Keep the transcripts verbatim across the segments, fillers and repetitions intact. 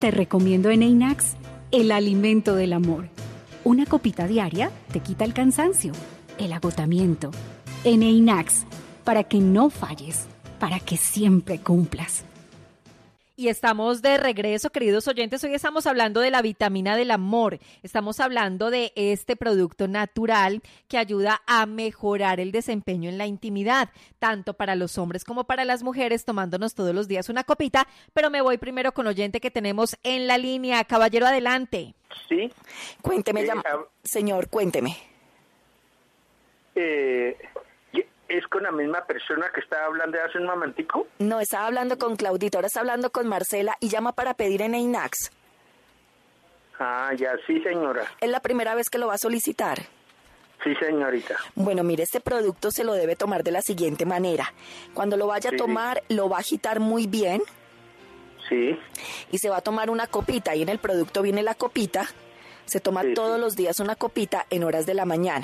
Te recomiendo Eneinax, el alimento del amor. Una copita diaria te quita el cansancio, el agotamiento. Eneinax, para que no falles, para que siempre cumplas. Y estamos de regreso, queridos oyentes. Hoy estamos hablando de la vitamina del amor. Estamos hablando de este producto natural que ayuda a mejorar el desempeño en la intimidad, tanto para los hombres como para las mujeres, tomándonos todos los días una copita. Pero me voy primero con oyente que tenemos en la línea. Caballero, adelante. Sí. Cuénteme, Eh, llam- ah, señor, cuénteme. Eh, ¿Es con la misma persona que estaba hablando hace un momentico? No, estaba hablando con Claudita, ahora está hablando con Marcela y llama para pedir Eneinax. Ah, ya, sí, señora. Es la primera vez que lo va a solicitar. Sí, señorita. Bueno, mire, este producto se lo debe tomar de la siguiente manera. Cuando lo vaya a Sí. tomar, lo va a agitar muy bien Sí, y se va a tomar una copita. Y en el producto viene la copita. Se toma Sí, todos sí. los días una copita en horas de la mañana.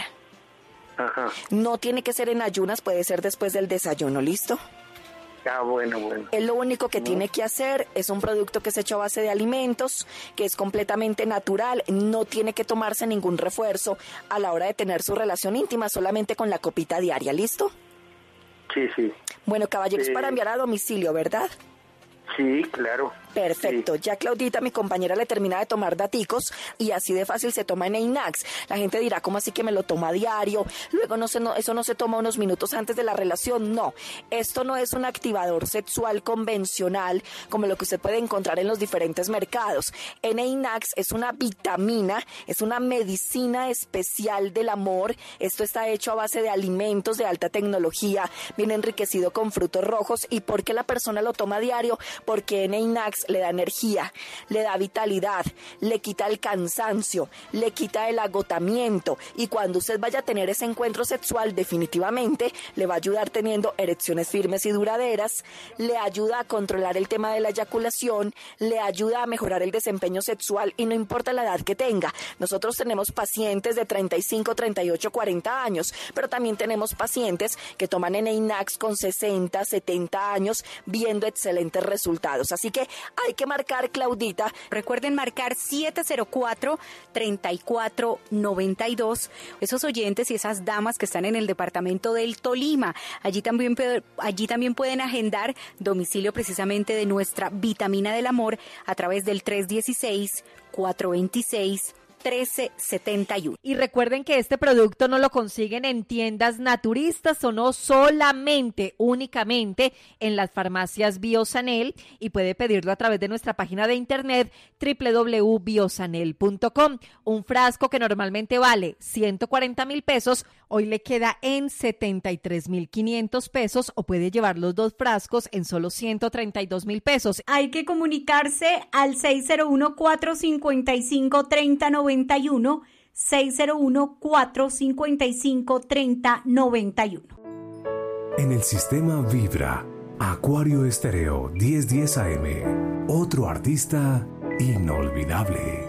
ajá. No tiene que ser en ayunas, puede ser después del desayuno, ¿listo? Ah, bueno, bueno. Él lo único que tiene que hacer es un producto que es hecho a base de alimentos, que es completamente natural, no tiene que tomarse ningún refuerzo a la hora de tener su relación íntima, solamente con la copita diaria, ¿listo? Sí, sí. Bueno, caballeros, Sí. para enviar a domicilio, ¿verdad? Sí, claro. Perfecto, ya Claudita, mi compañera, le termina de tomar daticos y así de fácil se toma Eneinax. La gente dirá, ¿cómo así que me lo toma a diario? Luego no se, no, eso no se toma unos minutos antes de la relación. No, esto no es un activador sexual convencional como lo que usted puede encontrar en los diferentes mercados. Eneinax es una vitamina, es una medicina especial del amor. Esto está hecho a base de alimentos de alta tecnología, viene enriquecido con frutos rojos. ¿Y por qué la persona lo toma a diario? Porque Eneinax le da energía, le da vitalidad, le quita el cansancio, le quita el agotamiento y cuando usted vaya a tener ese encuentro sexual definitivamente le va a ayudar teniendo erecciones firmes y duraderas, le ayuda a controlar el tema de la eyaculación, le ayuda a mejorar el desempeño sexual y no importa la edad que tenga. Nosotros tenemos pacientes de treinta y cinco, treinta y ocho, cuarenta años, pero también tenemos pacientes que toman Eneinax con sesenta, setenta años viendo excelentes resultados. Así que hay que marcar, Claudita. Recuerden marcar siete cero cuatro, tres cuatro nueve dos. Esos oyentes y esas damas que están en el departamento del Tolima. Allí también, allí también pueden agendar domicilio precisamente de nuestra vitamina del amor a través del tres uno seis, cuatro dos seis, trece setenta y uno. Y recuerden que este producto no lo consiguen en tiendas naturistas o no solamente, únicamente en las farmacias Biosanel y puede pedirlo a través de nuestra página de internet doble u doble u doble u punto biosanel punto com. Un frasco que normalmente vale ciento cuarenta mil pesos, hoy le queda en setenta y tres mil quinientos pesos o puede llevar los dos frascos en solo ciento treinta y dos mil pesos. Hay que comunicarse al seis cero uno, cuatro cinco cinco, tres cero nueve uno, seis cero uno, cuatro cinco cinco, tres cero nueve uno. En el sistema Vibra, Acuario Estéreo diez diez A M, otro artista inolvidable.